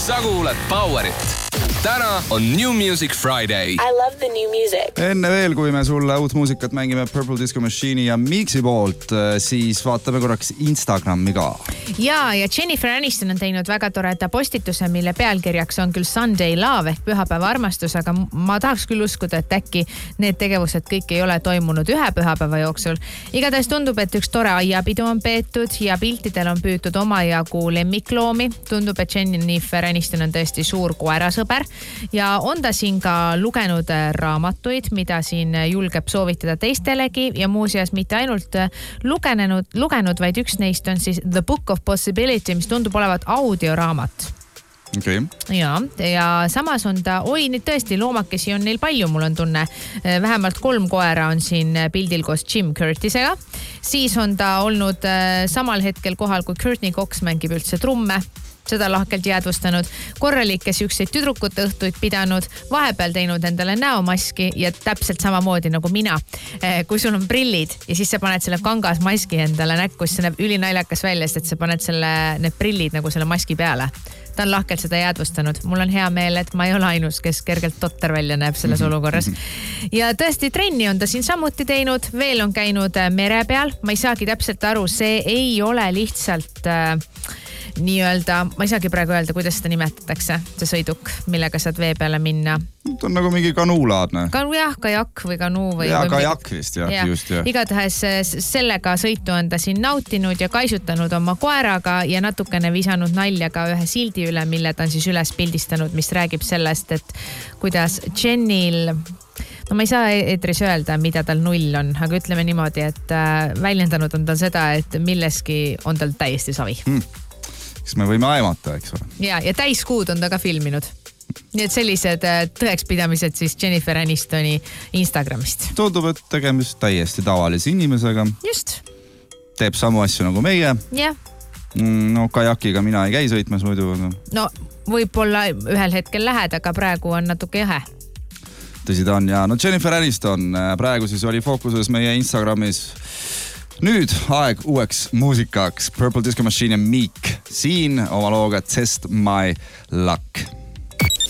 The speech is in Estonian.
Sa kuuled Powerit. Täna on New Music Friday. I love the new music. Enne veel, kui me sulle uut muusikat mängime Purple Disco Machine'i ja Mixi poolt, siis vaatame korraks Instagrami ka. Ja Jennifer Aniston on teinud väga toreda postituse, mille pealkirjaks on küll Sunday Love ehk pühapäeva armastus, aga ma tahaks küll uskuda, et äkki need tegevused kõik ei ole toimunud ühe pühapäeva jooksul. Igatahes tundub, et üks tore aiapidu on peetud ja piltidel on püütud omajagu lemmikloomi. Tundub, et Jennifer Aniston on tõesti suur koerasõber. Ja on ta siin ka lugenud raamatuid, mida siin julgeb soovitada teistelegi ja muuseas mitte ainult lugenud, vaid üks neist on siis The Book of Possibility, mis tundub olevat audioraamat. Okay. Ja samas on ta, nüüd tõesti loomakesi on neil palju, mul on tunne. Vähemalt 3 koera on siin pildil koos Jim Curtisega. Siis on ta olnud samal hetkel kohal, kui Courtney Cox mängib üldse trumme. Seda lahkelt jäädvustanud, korralikke siukseid tüdrukute õhtuid pidanud, vahepeal teinud endale näomaski ja täpselt samamoodi nagu mina. Kui sul on prillid ja siis sa paned selle kangas maski endale näkku, siis see näeb ülinaljakas välja, sest sa paned need prillid nagu selle maski peale. Ta on lahkelt seda jäädvustanud. Mul on hea meel, et ma ei ole ainus, kes kergelt totter välja näeb selles olukorras. Ja tõesti trenni on ta siin samuti teinud, veel on käinud mere peal. Ma ei saagi täpselt aru, see ei ole lihtsalt nii-öelda, ma ei saagi praegu öelda, kuidas seda nimetatakse, see sõiduk, millega saad vee peale minna. Ta on nagu mingi kanuulaadne. Jah, kajak või kanuu. Ja kajak vist, just. Igatahes sellega sõitu on ta siin nautinud ja kaisutanud oma koeraga ja natukene visanud nalja ka ühe sildi üle, mille ta on siis üles pildistanud, mis räägib sellest, et kuidas Jennil... No ma ei saa eetris öelda, mida tal null on, aga ütleme niimoodi, et väljendanud on ta seda, et milleski on tal täiesti savi. Kas me võime aimata, eks ole? Ja täiskuud on ta ka filminud. Nii et sellised tõekspidamised siis Jennifer Anistoni Instagramist. Tundub, et tegemist täiesti tavalise inimesega. Just. Teeb samu asju nagu meie. Jah. No kajakiga mina ei käi sõitmas muidu. No võib-olla ühel hetkel lähed, aga praegu on natuke jahe. Tõsi ta on ja Jennifer Aniston praegu siis oli fookuses meie Instagramis. Nüüd aeg uueks muusikaks. Purple Disco Machine ja Meek siin oma looga Test My Luck.